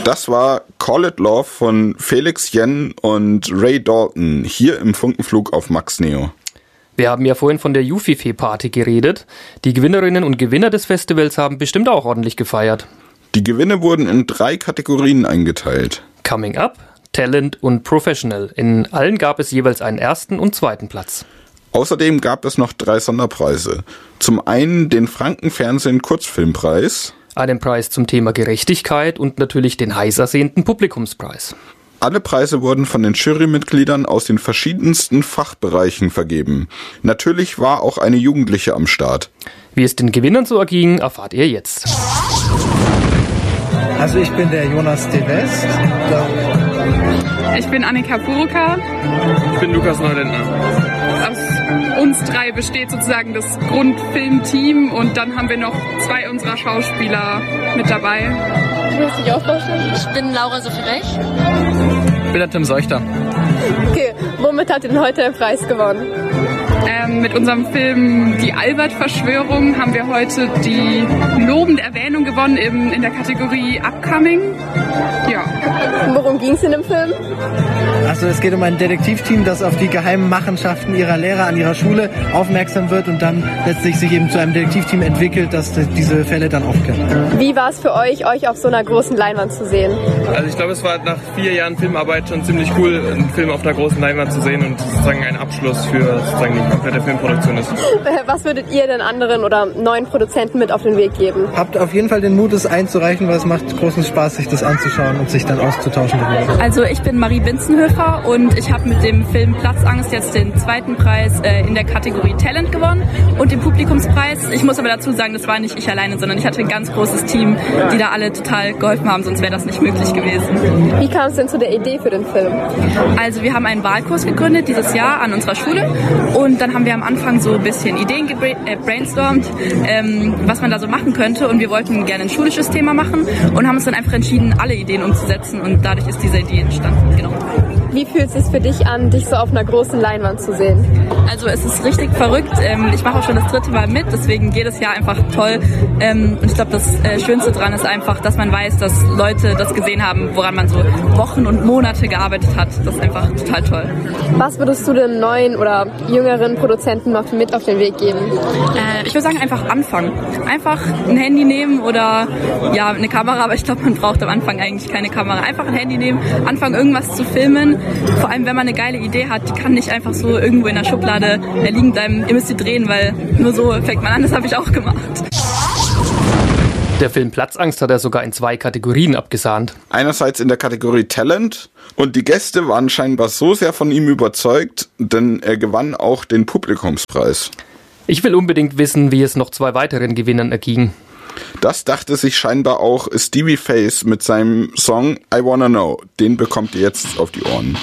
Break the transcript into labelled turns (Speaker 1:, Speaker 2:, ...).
Speaker 1: Das war Call It Love von Felix Jen und Ray Dalton hier im Funkenflug auf Max Neo.
Speaker 2: Wir haben ja vorhin von der Jufife-Party geredet. Die Gewinnerinnen und Gewinner des Festivals haben bestimmt auch ordentlich gefeiert.
Speaker 1: Die Gewinne wurden in 3 Kategorien eingeteilt.
Speaker 2: Coming Up, Talent und Professional. In allen gab es jeweils einen ersten und zweiten Platz.
Speaker 1: Außerdem gab es noch 3 Sonderpreise. Zum einen den Franken-Fernsehen-Kurzfilmpreis,
Speaker 2: Einen Preis zum Thema Gerechtigkeit und natürlich den heiß ersehnten Publikumspreis.
Speaker 1: Alle Preise wurden von den Jurymitgliedern aus den verschiedensten Fachbereichen vergeben. Natürlich war auch eine Jugendliche am Start.
Speaker 2: Wie es den Gewinnern so erging, erfahrt ihr jetzt.
Speaker 3: Also ich bin der Jonas de West.
Speaker 4: Ich bin Annika Puruka.
Speaker 5: Ich bin Lukas Neulendner.
Speaker 4: Aus uns 3 besteht sozusagen das Grundfilmteam und dann haben wir noch 2 unserer Schauspieler mit dabei.
Speaker 6: Du willst dich auch vorstellen? Ich bin Laura Sophie Rech.
Speaker 5: Ich bin der Tim Seuchter.
Speaker 6: Okay, womit hat ihr denn heute den Preis gewonnen?
Speaker 4: Mit unserem Film Die Albert-Verschwörung haben wir heute die lobende Erwähnung gewonnen in der Kategorie Upcoming. Ja.
Speaker 6: Worum ging es in dem Film?
Speaker 3: Also es geht um ein Detektivteam, das auf die geheimen Machenschaften ihrer Lehrer an ihrer Schule aufmerksam wird und dann letztlich sich eben zu einem Detektivteam entwickelt, das diese Fälle dann aufklärt.
Speaker 6: Wie war es für euch auf so einer großen Leinwand zu sehen?
Speaker 5: Also ich glaube, es war nach 4 Jahren Filmarbeit schon ziemlich cool, einen Film auf einer großen Leinwand zu sehen und sozusagen ein Abschluss für sozusagen die komplette Filmproduktion ist.
Speaker 6: Was würdet ihr den anderen oder neuen Produzenten mit auf den Weg geben?
Speaker 3: Habt auf jeden Fall den Mut, es einzureichen, weil es macht großen Spaß, sich das anzuschauen und sich dann auszutauschen darüber.
Speaker 7: Also ich bin Marie Binzenhöfer und ich habe mit dem Film Platzangst jetzt den 2. Preis in der Kategorie Talent gewonnen und den Publikumspreis. Ich muss aber dazu sagen, das war nicht ich alleine, sondern ich hatte ein ganz großes Team, die da alle total geholfen haben, sonst wäre das nicht möglich gewesen.
Speaker 6: Wie kam es denn zu der Idee für den Film?
Speaker 7: Also wir haben einen Wahlkurs gegründet dieses Jahr an unserer Schule und dann haben wir am Anfang so ein bisschen Ideen gebrainstormt, was man da so machen könnte und wir wollten gerne ein schulisches Thema machen und haben uns dann einfach entschieden, alle Ideen umzusetzen und dadurch ist diese Idee entstanden. Genau.
Speaker 6: Wie fühlt es sich für dich an, dich so auf einer großen Leinwand zu sehen?
Speaker 7: Also es ist richtig verrückt. Ich mache auch schon das 3. Mal mit, deswegen jedes Jahr einfach toll. Und ich glaube, das Schönste dran ist einfach, dass man weiß, dass Leute das gesehen haben, woran man so Wochen und Monate gearbeitet hat. Das ist einfach total toll.
Speaker 6: Was würdest du den neuen oder jüngeren Produzenten noch mit auf den Weg geben?
Speaker 7: Ich würde sagen, einfach anfangen. Einfach ein Handy nehmen oder ja, eine Kamera, aber ich glaube, man braucht am Anfang eigentlich keine Kamera. Einfach ein Handy nehmen, anfangen irgendwas zu filmen. Vor allem, wenn man eine geile Idee hat, die kann nicht einfach so irgendwo in der Schublade liegen bleiben. Ihr müsst sie drehen, weil nur so fängt man an. Das habe ich auch gemacht.
Speaker 2: Der Film Platzangst hat er sogar in 2 Kategorien abgesahnt.
Speaker 1: Einerseits in der Kategorie Talent und die Gäste waren scheinbar so sehr von ihm überzeugt, denn er gewann auch den Publikumspreis.
Speaker 2: Ich will unbedingt wissen, wie es noch 2 weiteren Gewinnern erging.
Speaker 1: Das dachte sich scheinbar auch Stevie Face mit seinem Song I Wanna Know. Den bekommt ihr jetzt auf die Ohren.